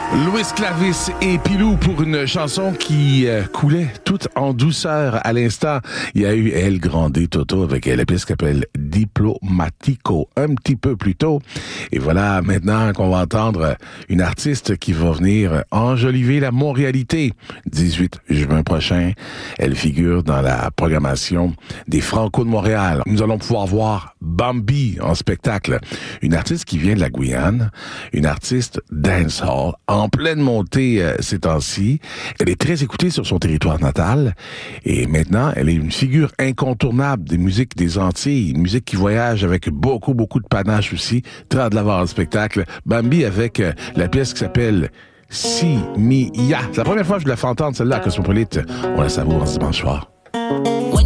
Louis Clavis et Pilou pour une chanson qui coulait toute en douceur à l'instant. Il y a eu El Grande Toto avec la pièce qui s'appelle Diplomatico un petit peu plus tôt. Et voilà maintenant qu'on va entendre une artiste qui va venir enjoliver la Montréalité. 18 juin prochain, elle figure dans la programmation des Franco de Montréal. Nous allons pouvoir voir Bambi en spectacle. Une artiste qui vient de la Guyane, une artiste dancehall en pleine montée ces temps-ci. Elle est très écoutée sur son territoire natal et maintenant, elle est une figure incontournable des musiques des Antilles, une musique qui voyage avec beaucoup de panache aussi. Très hâte de la voir en spectacle. Bambi avec la pièce qui s'appelle Si Mi Ya. C'est la première fois que je la fais entendre celle-là à Cosmopolite. On la savoure en ce dimanche soir.